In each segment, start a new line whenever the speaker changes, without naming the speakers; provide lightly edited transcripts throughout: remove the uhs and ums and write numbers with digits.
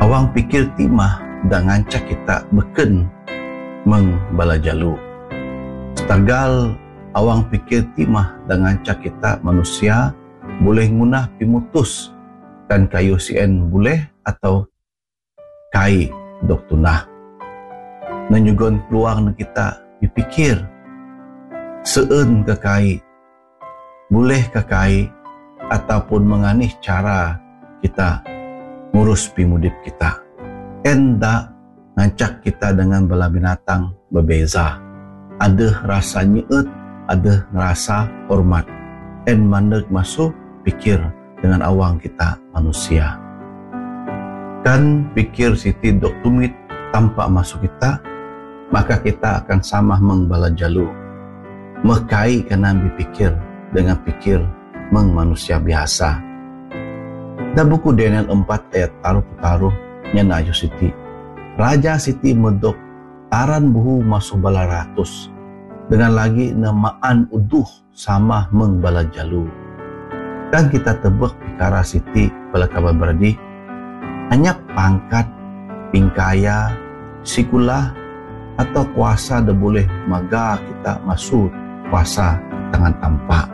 Awang pikir timah dan ngancak kita beken mengbalajalu. Setagal awang pikir timah dan ngancak kita manusia boleh ngunah pimutus kan kayu sien boleh atau kai dok tunah. Menyugon peluang kita dipikir seun ke kai, boleh ke kai ataupun menganih cara kita ngurus pimudip kita. Enda ngancak kita dengan bala binatang berbeza. Ada rasa nyeut, ada rasa hormat. En mandek masuk pikir dengan awang kita manusia. Kan pikir siti dok tumit tanpa masuk kita, maka kita akan sama mengbalajalu. Mekai kena dipikir dengan pikir manusia biasa. Da buku Daniel 4 ayat taruh-taruh nyana ayo siti. Raja siti medok taran buhu masuk bala ratus. Dengan lagi namaan uduh sama mengbalajalu. Dan kita tebak pikara siti bala kabar beradi. Hanya pangkat, pingkaya, sikulah atau kuasa dah boleh maga kita masuk kuasa tangan tampak.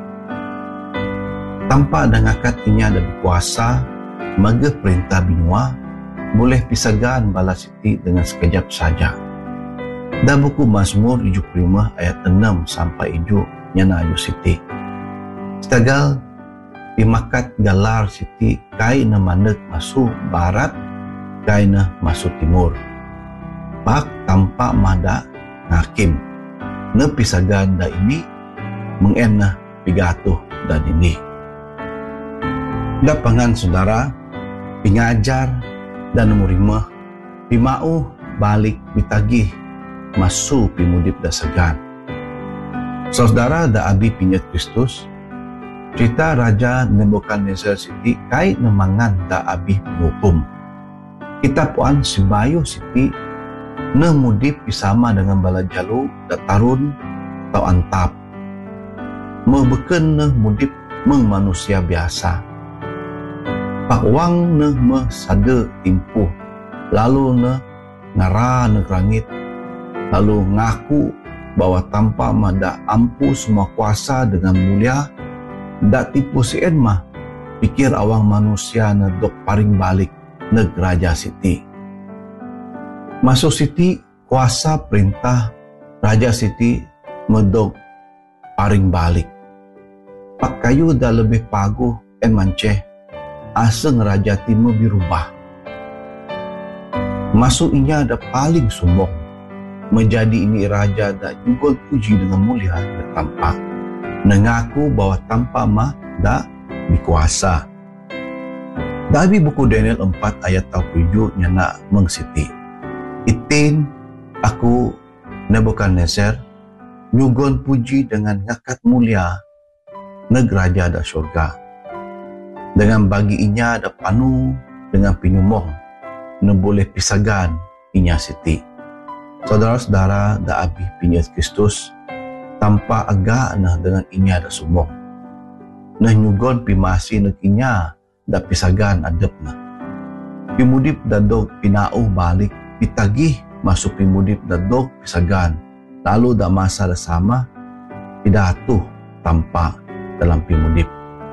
Tanpa dan ngakat inya ada kuasa, maga perintah binua, boleh pisagan bala siti dengan sekejap saja. Dan buku Mazmur 75 ayat 6 sampai 7 nyana ayu siti. Setagal pimakat galar siti kai na mandek masuk barat, kai na masuk timur. Pak tanpa mada ngakim. Ne pisagan da ini mengenah pigatuh dan ini. Dapangan saudara, pingajar dan murimah, pimau balik bitagih, masuk pimudip da segan. Saudara da abi pinyat Kristus, cerita Raja Nebukadnezar siti kait nemangan da abi penghukum. Kita puan sibayo siti nemudip pisama dengan bala jalu da tarun atau antap. Mebeken nemudip meng manusia biasa. Pakwang ne mesade timpuh, lalu ne ngara ne kerangit, lalu ngaku bahwa tanpa mada ampu semua kuasa dengan mulia, dak tipu sien mah pikir awang manusia ne dok paring balik neg raja siti. Masuk siti kuasa perintah raja siti medok paring balik. Pak kayu dah lebih paguh en manceh aseng raja timur dirubah. Masuk inya ada paling sombong. Menjadi ini raja dak jugol puji dengan mulia dan tampak. Mengaku bahwa tanpa mah dak dikuasa. Dari buku Daniel 4 ayat 7 nyana mengsiti. Itin aku Nebukadnezar nyugon puji dengan ngakat mulia neg raja da syurga. Dengan bagi inya ada panu dengan pinyumong ne boleh pisagan inya siti. Saudara-saudara da abi pinyat Kristus tanpa agak nah dengan inya da sumong. Nah nyugon pimasi neg inya da pisagan adep na. Pimudip da dog pinauh balik pitagih masuk pimudip da dog pisagan. Lalu da masa da sama pidatuh tanpa dalam pimudip.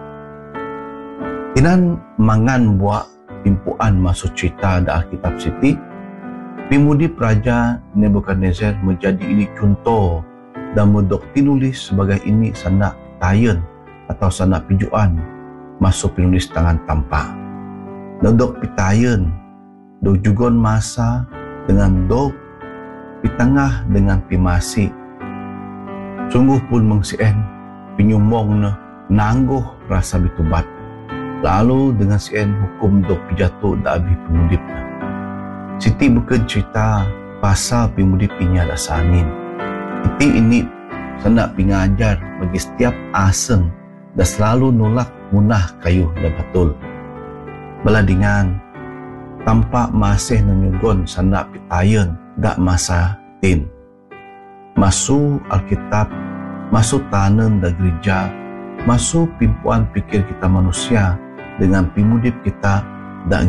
Inan mangan buat timpuan masuk cerita da Alkitab siti, pimudip Raja Nebukadnezar menjadi ini contoh dan mudok tinulis sebagai ini sandak tayen atau sandak pijuan masuk penulis tangan tampak. Dok pitayen, dok jugon masa dengan dok pitengah dengan pimasi. Sungguh pun mengsien pinyumong na nangguh rasa bitubat. Lalu dengan sien hukum dok pijatuh da abi pimudip na. Siti bukan cerita pasal pimudip inya da sanin. Iti ini sandak pingajar bagi setiap aseng da selalu nolak munah kayu da betul. Beladingan tanpa masih menyugon sandak pitayen dak masa tin. Masuk Alkitab, masuk tanen da gereja, masuk pimpuan pikir kita manusia dengan pimudip kita